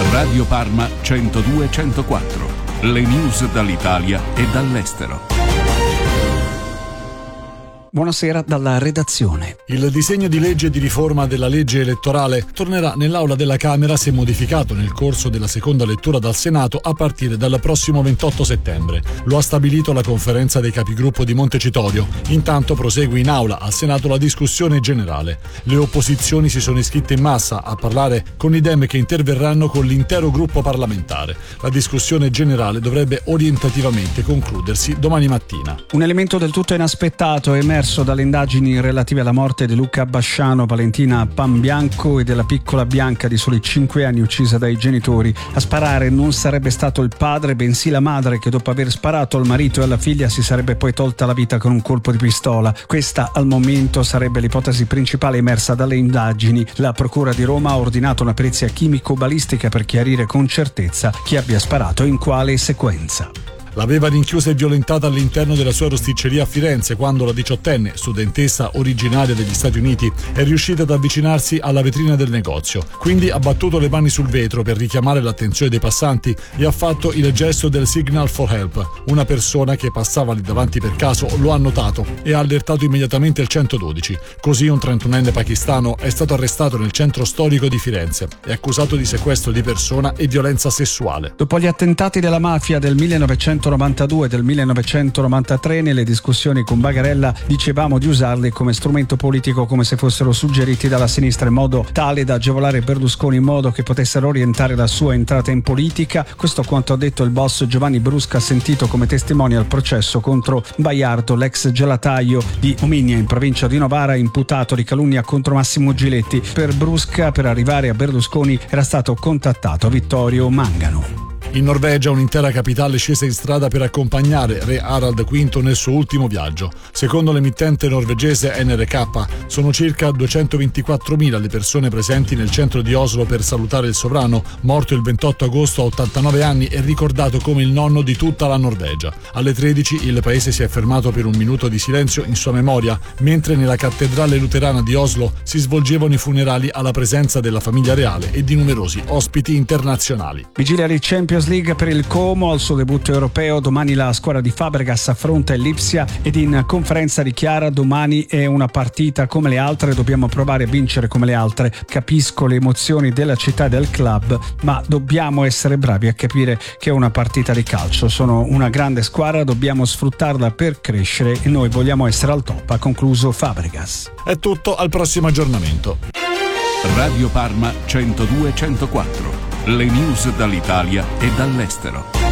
Radio Parma 102-104. Le news dall'Italia e dall'estero. Buonasera dalla redazione. Il disegno di legge di riforma della legge elettorale tornerà nell'aula della Camera se modificato nel corso della seconda lettura dal Senato a partire dal prossimo 28 settembre. Lo ha stabilito la conferenza dei capigruppo di Montecitorio. Intanto prosegue in aula al Senato la discussione generale. Le opposizioni si sono iscritte in massa a parlare con i Dem che interverranno con l'intero gruppo parlamentare. La discussione generale dovrebbe orientativamente concludersi domani mattina. Un elemento del tutto inaspettato è emerso dalle indagini relative alla morte di Luca Basciano, Valentina Panbianco e della piccola Bianca di soli 5 anni uccisa dai genitori. A sparare non sarebbe stato il padre, bensì la madre, che dopo aver sparato al marito e alla figlia si sarebbe poi tolta la vita con un colpo di pistola. Questa al momento sarebbe l'ipotesi principale emersa dalle indagini. La Procura di Roma ha ordinato una perizia chimico-balistica per chiarire con certezza chi abbia sparato e in quale sequenza. L'aveva rinchiusa e violentata all'interno della sua rosticceria a Firenze quando la 18enne, studentessa originaria degli Stati Uniti, è riuscita ad avvicinarsi alla vetrina del negozio. Quindi ha battuto le mani sul vetro per richiamare l'attenzione dei passanti e ha fatto il gesto del Signal for Help. Una persona che passava lì davanti per caso lo ha notato e ha allertato immediatamente il 112. Così un 31enne pakistano è stato arrestato nel centro storico di Firenze. È accusato di sequestro di persona e violenza sessuale. Dopo gli attentati della mafia del 1992 e del 1993, nelle discussioni con Bagarella dicevamo di usarli come strumento politico, come se fossero suggeriti dalla sinistra in modo tale da agevolare Berlusconi in modo che potessero orientare la sua entrata in politica. Questo quanto ha detto il boss Giovanni Brusca, sentito come testimone al processo contro Baiardo, l'ex gelataio di Ominia in provincia di Novara, imputato di calunnia contro Massimo Giletti. Per Brusca, per arrivare a Berlusconi era stato contattato Vittorio Mangano. In Norvegia un'intera capitale scese in strada per accompagnare re Harald V nel suo ultimo viaggio. Secondo l'emittente norvegese NRK, sono circa 224.000 le persone presenti nel centro di Oslo per salutare il sovrano, morto il 28 agosto a 89 anni e ricordato come il nonno di tutta la Norvegia. Alle 13 il paese si è fermato per un minuto di silenzio in sua memoria, mentre nella cattedrale luterana di Oslo si svolgevano i funerali alla presenza della famiglia reale e di numerosi ospiti internazionali. Vigilia di Champions League per il Como al suo debutto europeo. Domani la squadra di Fabregas affronta il Lipsia ed in conferenza dichiara: domani è una partita come le altre, dobbiamo provare a vincere come le altre. Capisco le emozioni della città e del club, ma dobbiamo essere bravi a capire che è una partita di calcio. Sono una grande squadra, dobbiamo sfruttarla per crescere e noi vogliamo essere al top, ha concluso Fabregas. È tutto, al prossimo aggiornamento. Radio Parma 102-104. Le news dall'Italia e dall'estero.